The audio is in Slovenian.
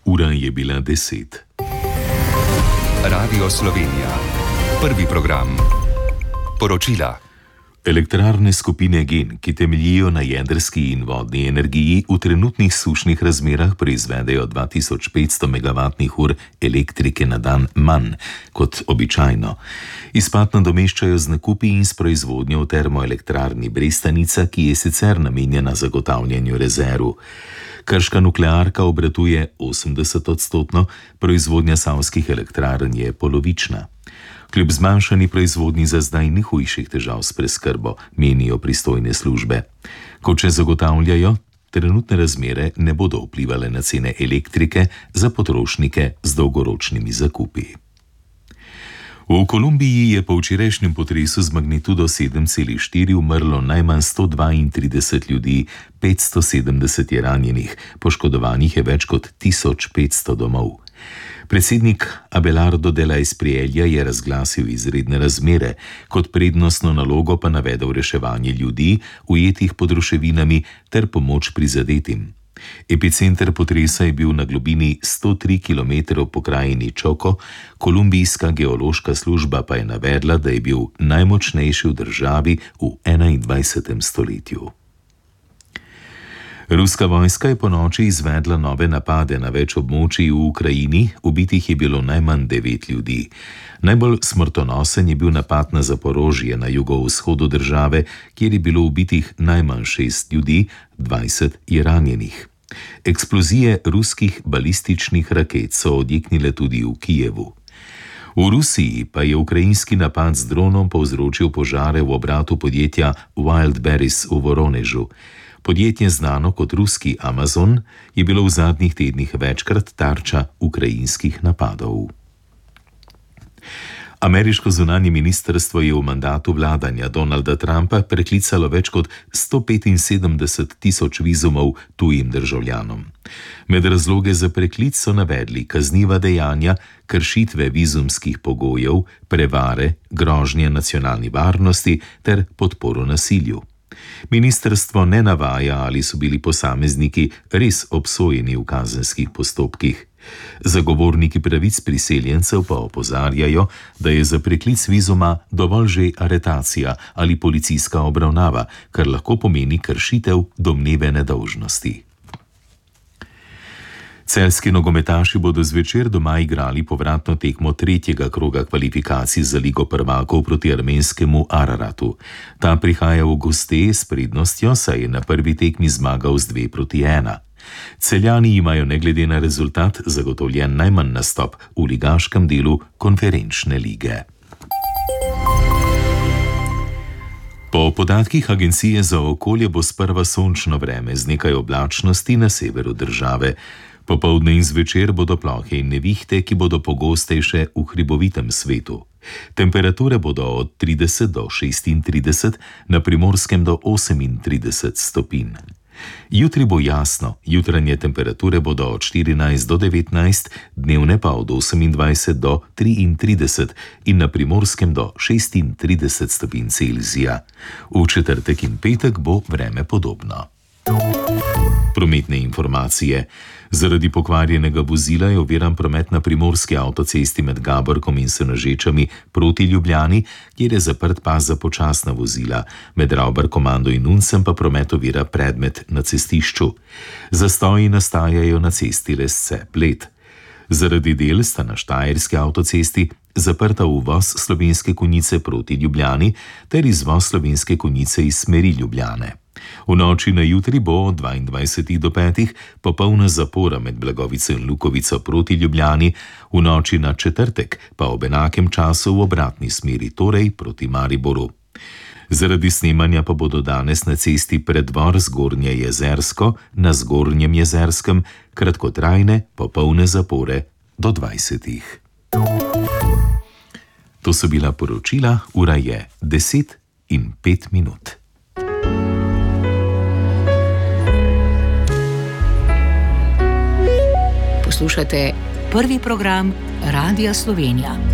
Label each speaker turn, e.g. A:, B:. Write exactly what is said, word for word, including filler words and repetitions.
A: Ura je bila deset.
B: Radio Slovenija. Prvi program. Poročila.
A: Elektrarne skupine Gen, ki temeljijo na jedrski in vodni energiji, v trenutnih sušnih razmerah proizvedejo dva tisoč petsto megavatnih ur elektrike na dan manj kot običajno. Izpad nadomeščajo z nakupi in s proizvodnjo v termoelektrarni Brestanica, ki je sicer namenjena zagotavljanju rezerv. Krška nuklearka obratuje osemdeset odstotno, proizvodnja savskih elektrarn je polovična. Kljub zmanjšani proizvodnji za zdaj ni hujših težav s preskrbo, menijo pristojne službe. Kot še zagotavljajo, trenutne razmere ne bodo vplivale na cene elektrike za potrošnike z dolgoročnimi zakupi. V Kolumbiji je po včerajšnjem potresu z magnitudo sedem celih štiri umrlo najmanj sto dvaintrideset ljudi, petsto sedemdeset je ranjenih, poškodovanih je več kot tisoč petsto domov. Predsednik Abelardo de la Espriella je razglasil izredne razmere, kot prednostno nalogo pa navedel reševanje ljudi, ujetih pod ruševinami, ter pomoč prizadetim. Epicenter potresa je bil na globini sto tri kilometrov v pokrajini Čoko, kolumbijska geološka služba pa je navedla, da je bil najmočnejši v državi v enaindvajsetem stoletju. Ruska vojska je ponoči izvedla nove napade na več območij v Ukrajini, ubitih je bilo najmanj devet ljudi. Najbolj smrtonosen je bil napad na Zaporožje na jugovzhodu države, kjer je bilo ubitih najmanj šest ljudi, dvajset je ranjenih. Eksplozije ruskih balističnih raket so odjeknile tudi v Kijevu. V Rusiji pa je ukrajinski napad z dronom povzročil požare v obratu podjetja Wildberries v Voronežu. Podjetje, znano kot ruski Amazon, je bilo v zadnjih tednih večkrat tarča ukrajinskih napadov. Ameriško zunanje ministrstvo je v mandatu vladanja Donalda Trumpa preklicalo več kot sto petinsedemdeset tisoč vizumov tujim državljanom. Med razloge za preklic so navedli kazniva dejanja, kršitve vizumskih pogojev, prevare, grožnje nacionalni varnosti ter podporo nasilju. Ministrstvo ne navaja, ali so bili posamezniki res obsojeni v kazenskih postopkih. Zagovorniki pravic priseljencev pa opozarjajo, da je za preklic vizuma dovolj že aretacija ali policijska obravnava, kar lahko pomeni kršitev domneve nedolžnosti. Celjski nogometaši bodo zvečer doma igrali povratno tekmo tretjega kroga kvalifikacij za Ligo prvakov proti armenskemu Araratu. Ta prihaja v goste s prednostjo, saj je na prvi tekmi zmagal z dve proti ena. Celjani imajo ne glede na rezultat zagotovljen najmanj nastop v ligaškem delu konferenčne lige. Po podatkih Agencije za okolje bo sprva sončno vreme z nekaj oblačnosti na severu države. Popoldne in zvečer bodo plohe in nevihte, ki bodo pogostejše v hribovitem svetu. Temperature bodo od trideset do šestintrideset, na Primorskem do osemintrideset stopinj. Jutri bo jasno, jutranje temperature bodo od štirinajst do devetnajst, dnevne pa od osemindvajset do triintrideset in na Primorskem do šestintrideset stopinj Celzija. V četrtek in petek bo vreme podobno. Prometne informacije. Zaradi pokvarjenega vozila je oviran promet na primorski avtocesti med Gaborkom in Senožečami proti Ljubljani, kjer je zaprt pas za počasna vozila. Med Ravbarkomando in Uncem pa promet ovira predmet na cestišču. Zastoji nastajajo na cesti Lesce-Bled. Zaradi del sta na Štajerski avtocesti zaprta uvoz Slovenske Konjice proti Ljubljani ter izvoz Slovenske Konjice iz smeri Ljubljane. V noči na jutri bo od dvaindvajsetih do petih popolna zapora med Blagovico in Lukovico proti Ljubljani, v noči na četrtek pa ob enakem času v obratni smeri, torej proti Mariboru. Zaradi snemanja pa bodo danes na cesti Preddvor Zgornje Jezersko na Zgornjem Jezerskem kratkotrajne popolne zapore do dvajsetih. To so bila poročila, ura je deset in pet minut.
C: Poslušate prvi program Radia Slovenija.